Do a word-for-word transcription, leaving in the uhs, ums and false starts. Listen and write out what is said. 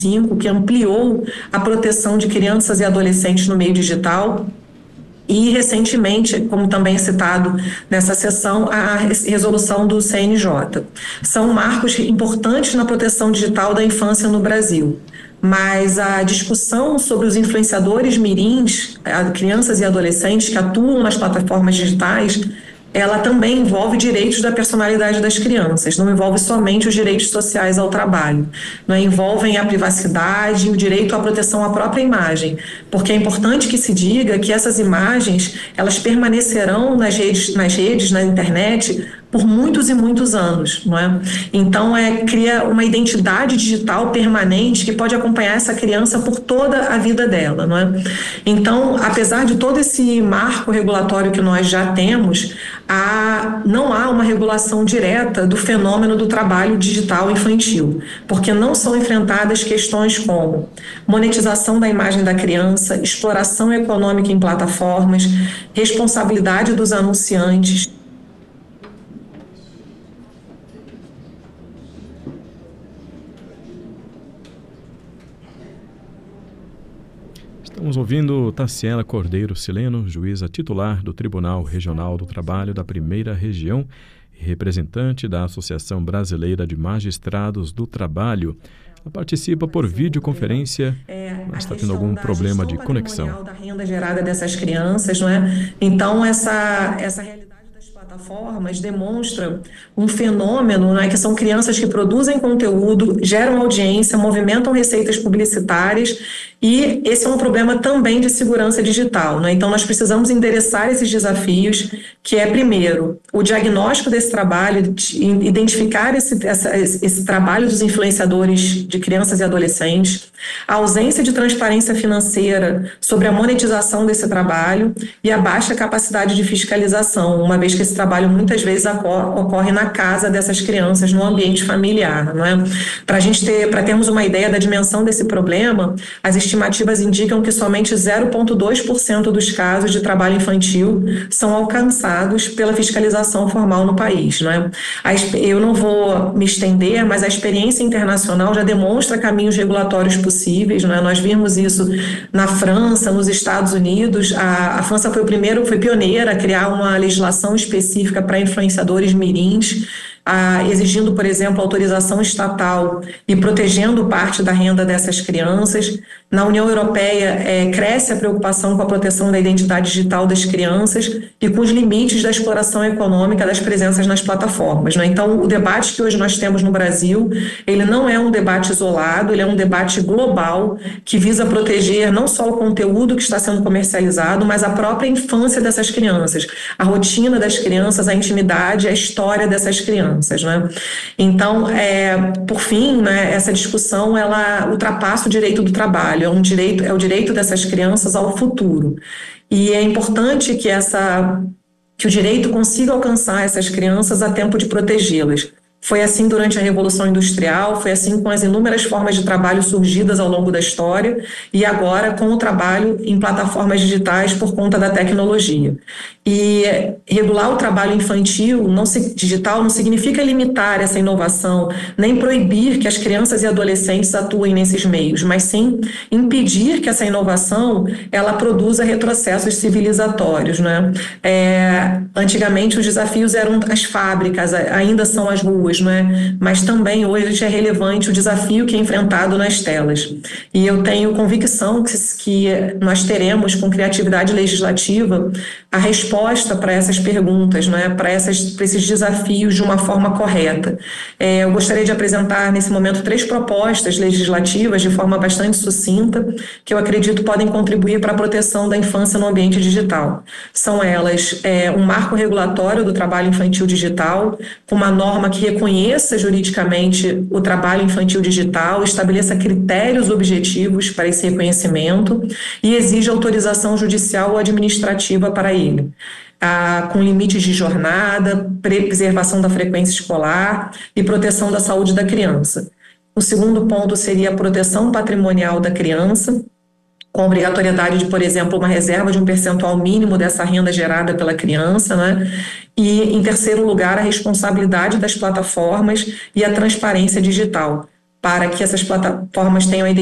cinco, que ampliou a proteção de crianças e adolescentes no meio digital. E, recentemente, como também é citado nessa sessão, a resolução do C N J. São marcos importantes na proteção digital da infância no Brasil. Mas a discussão sobre os influenciadores mirins, crianças e adolescentes que atuam nas plataformas digitais, ela também envolve direitos da personalidade das crianças, não envolve somente os direitos sociais ao trabalho, não envolvem a privacidade e o direito à proteção à própria imagem, porque é importante que se diga que essas imagens, elas permanecerão nas redes, nas redes, na internet, por muitos e muitos anos, não é? Então, é, cria uma identidade digital permanente que pode acompanhar essa criança por toda a vida dela, não é? Então, apesar de todo esse marco regulatório que nós já temos, há, não há uma regulação direta do fenômeno do trabalho digital infantil, porque não são enfrentadas questões como monetização da imagem da criança, exploração econômica em plataformas, responsabilidade dos anunciantes. Estamos ouvindo Taciana Cordeiro Sileno, juíza titular do Tribunal Regional do Trabalho da Primeira Região e representante da Associação Brasileira de Magistrados do Trabalho. Ela participa por videoconferência, mas está tendo algum problema de conexão. Da renda gerada dessas crianças, não é? Então, essa, essa realidade das plataformas demonstra um fenômeno, né, que são crianças que produzem conteúdo, geram audiência, movimentam receitas publicitárias, e esse é um problema também de segurança digital, né? Então, nós precisamos endereçar esses desafios, que é, primeiro, o diagnóstico desse trabalho, identificar esse, essa, esse trabalho dos influenciadores de crianças e adolescentes, a ausência de transparência financeira sobre a monetização desse trabalho e a baixa capacidade de fiscalização, uma vez que esse trabalho muitas vezes ocorre na casa dessas crianças, no ambiente familiar, não é? Para a gente ter, para termos uma ideia da dimensão desse problema, as estimativas indicam que somente zero vírgula dois por cento dos casos de trabalho infantil são alcançados pela fiscalização formal no país, não é? Eu não vou me estender, mas a experiência internacional já demonstra caminhos regulatórios possíveis, não é? Nós vimos isso na França, nos Estados Unidos. A, a França foi o primeiro, foi pioneira a criar uma legislação específica para influenciadores mirins, Ah, exigindo, por exemplo, autorização estatal e protegendo parte da renda dessas crianças. Na União Europeia, é, cresce a preocupação com a proteção da identidade digital das crianças e com os limites da exploração econômica das presenças nas plataformas, né? Então, o debate que hoje nós temos no Brasil, ele não é um debate isolado, ele é um debate global que visa proteger não só o conteúdo que está sendo comercializado, mas a própria infância dessas crianças, a rotina das crianças, a intimidade, a história dessas crianças. Né? Então, é, por fim, né, essa discussão ela ultrapassa o direito do trabalho, é, um direito, é o direito dessas crianças ao futuro. E é importante que, essa, que o direito consiga alcançar essas crianças a tempo de protegê-las. Foi assim durante a Revolução Industrial, foi assim com as inúmeras formas de trabalho surgidas ao longo da história e agora com o trabalho em plataformas digitais por conta da tecnologia. E regular o trabalho infantil não se, digital não significa limitar essa inovação, nem proibir que as crianças e adolescentes atuem nesses meios, mas sim impedir que essa inovação ela produza retrocessos civilizatórios, né? É, antigamente os desafios eram as fábricas, ainda são as ruas, não é? Mas também hoje é relevante o desafio que é enfrentado nas telas. E eu tenho convicção que, que nós teremos, com criatividade legislativa, a resposta para essas perguntas, não é? Para, essas, para esses desafios de uma forma correta. É, eu gostaria de apresentar, nesse momento, três propostas legislativas de forma bastante sucinta, que eu acredito podem contribuir para a proteção da infância no ambiente digital. São elas é, um marco regulatório do trabalho infantil digital, com uma norma que reconheça juridicamente o trabalho infantil digital, estabeleça critérios objetivos para esse reconhecimento e exija autorização judicial ou administrativa para ele, ah, com limites de jornada, preservação da frequência escolar e proteção da saúde da criança. O segundo ponto seria a proteção patrimonial da criança, com a obrigatoriedade de, por exemplo, uma reserva de um percentual mínimo dessa renda gerada pela criança, né? E, em terceiro lugar, a responsabilidade das plataformas e a transparência digital. para que essas plataformas tenham